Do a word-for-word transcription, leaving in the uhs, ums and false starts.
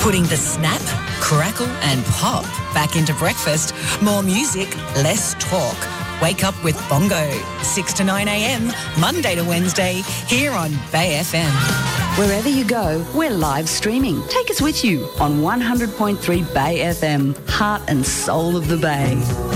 Putting the snap, crackle and pop back into breakfast. More music, less talk. Wake up with Bongo, six to nine a.m, Monday to Wednesday, here on Bay F M. Wherever you go, we're live streaming. Take us with you on one hundred point three Bay F M, heart and soul of the Bay.